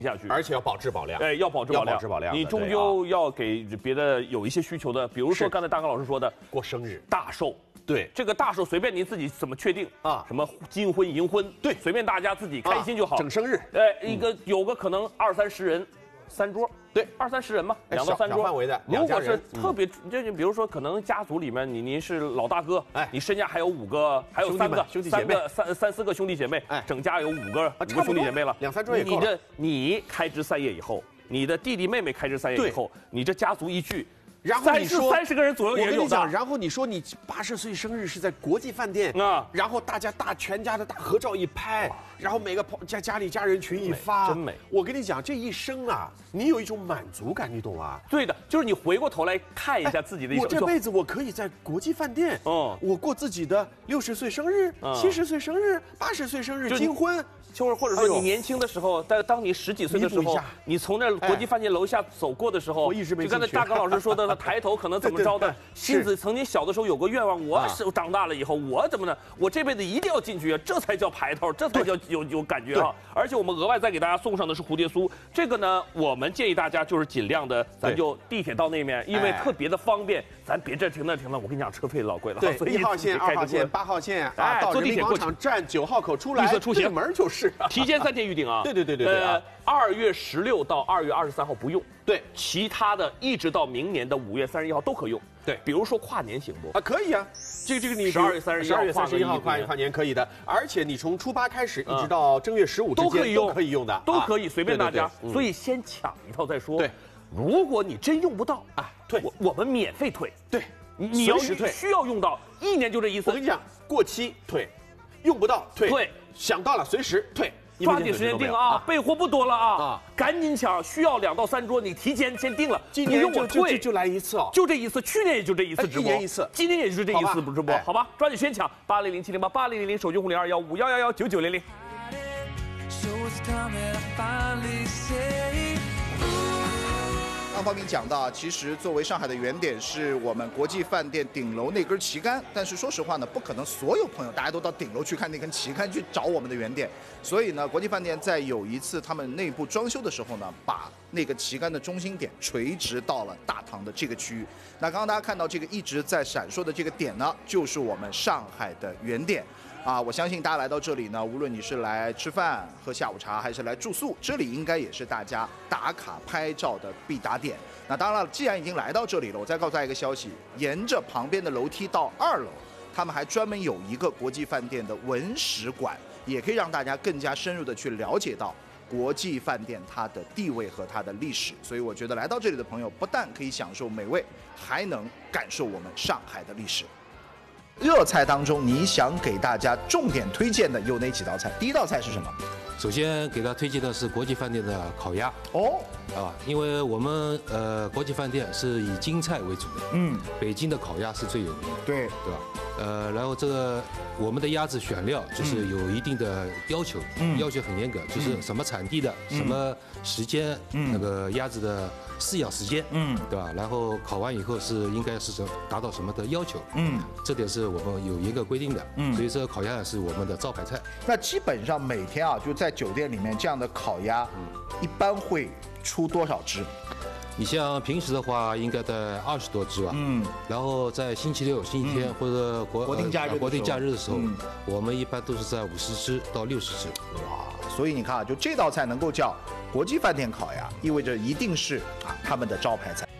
下去， 而且要保质保量。 哎，要保质保量，你终究要给别的有一些需求的，比如说刚才大刚老师说的， 过生日、 大寿。 对， 这个大寿随便您自己怎么确定啊， 什么金婚银婚， 对， 随便大家自己开心就好。 整生日， 有个可能20、30人，3桌。 对，20、30人嘛，2到3桌范围的。 如果是特别，就比如说，可能家族里面您是老大哥，哎，你身家还有5个，还有3个兄弟姐妹 ，3、4个兄弟姐妹，哎，整家有5个兄弟姐妹了 ，2、3桌也够了。 你开枝散叶以后，你的弟弟妹妹开枝散叶以后，你这家族一聚。 然后你说 30个人左右也有的。 然后你说你80岁生日是在国际饭店啊，然后大家全家的大合照一拍，然后每个家里家人群一发， 真美。 我跟你讲，这一生啊，你有一种满足感，你懂吗？ 对的，就是你回过头来看一下自己的一生。 我这辈子我可以在国际饭店，我过自己的60岁生日、70岁生日、80岁生日、金婚。 或者说你年轻的时候，当你10几岁的时候，你从那国际饭店楼下走过的时候， 我一直没。 就刚才大刚老师说的，抬头可能怎么着的，心子曾经小的时候有个愿望，我是长大了以后我怎么呢？我这辈子一定要进去，这才叫排头，这才叫有感觉啊！而且我们额外再给大家送上的是蝴蝶酥，这个呢，我们建议大家就是尽量的，咱就地铁到那面，因为特别的方便，咱别这停那停了。我跟你讲，车费老贵了。 对，1号线、2号线、8号线啊，到人民广场站9号口出来， 绿色出行门就是。 提前3天预定啊！ 对 ，2月16到2月23号不用， 对， 其他的一直到明年的5月31号都可用。 对， 比如说跨年行不？ 啊，可以啊，这个你 12月31号跨年可以的，而且你从初8开始一直到正月15之间都可以用的， 都可以随便大家。所以先抢一套再说。对，如果你真用不到啊，退，我们免费退。 对， 你要需要用到1年就这一次。 我跟你讲，过期退，用不到退，想到了随时退。 抓紧时间定啊！备货不多了啊！赶紧抢，需要2到3桌，你提前先定了。 今年就来一次哦， 就这一次，去年也就这一次直播， 一年一次， 今年也就是这一次直播，好吧？抓紧时间抢，8007088000手机红021511119900。 刚方明讲到，其实作为上海的原点是我们国际饭店顶楼那根旗杆，但是说实话呢，不可能所有朋友大家都到顶楼去看那根旗杆去找我们的原点，所以呢，国际饭店在有一次他们内部装修的时候呢，把那个旗杆的中心点垂直到了大堂的这个区域。那刚刚大家看到这个一直在闪烁的这个点呢，就是我们上海的原点。 啊，我相信大家来到这里呢，无论你是来吃饭、喝下午茶，还是来住宿，这里应该也是大家打卡拍照的必打点。那当然了，既然已经来到这里了，我再告诉大家一个消息：沿着旁边的楼梯到2楼，他们还专门有一个国际饭店的文史馆，也可以让大家更加深入的去了解到国际饭店它的地位和它的历史。所以我觉得来到这里的朋友，不但可以享受美味，还能感受我们上海的历史。 热菜当中，你想给大家重点推荐的有哪几道菜？第一道菜是什么？ 首先给大家推荐的是国际饭店的烤鸭哦，因为我们国际饭店是以京菜为主的，北京的烤鸭是最有名的，对吧？然后这个我们的鸭子选料就是有一定的要求，要求很严格，就是什么产地的，什么时间，那个鸭子的饲养时间，对吧？然后烤完以后是应该是达到什么的要求，这点是我们有严格规定的，所以这个烤鸭是我们的招牌菜。 那基本上每天啊，就在酒店里面这样的烤鸭，一般会出多少只？ 你像平时的话，应该在20多只吧。然后在星期六、星期天或者国定假日的时候，我们一般都是在50只到60只。 哇！所以你看啊，就这道菜能够叫国际饭店烤鸭，意味着一定是啊他们的招牌菜。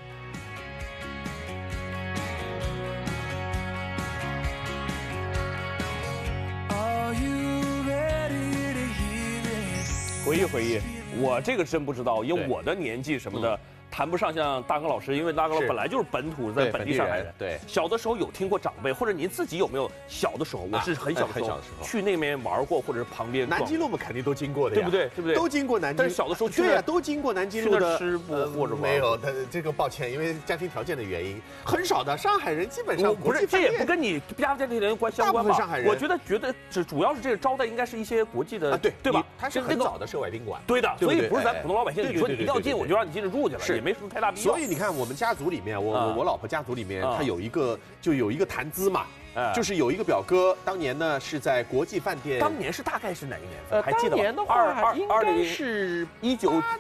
回忆，我这个真不知道，因为我的年纪什么的。 谈不上像大刚老师，因为大刚老师本来就是本土在本地上海人。对，小的时候有听过长辈，或者您自己有没有小的时候？我是很小的时候去那边玩过，或者是旁边。 南京路我们肯定都经过的呀， 对不对？ 都经过南京。 但是小的时候去， 对呀，都经过南京路的。 吃不或者没有，这个抱歉，因为家庭条件的原因，很少的上海人基本上不是，这也不跟你家庭条件相关吧？ 上海人， 我觉得主要是这个招待应该是一些国际的，对吧？ 它是很早的涉外宾馆。 对的，所以不是咱普通老百姓，你说你一定要进，我就让你进去住去了，也没什么太大必要。 所以你看，我们家族里面，我老婆家族里面，她有一个谈资嘛， 就是有一个表哥，当年呢是在国际饭店， 当年是大概是哪一年份？还记得吗？ 当年的话应该是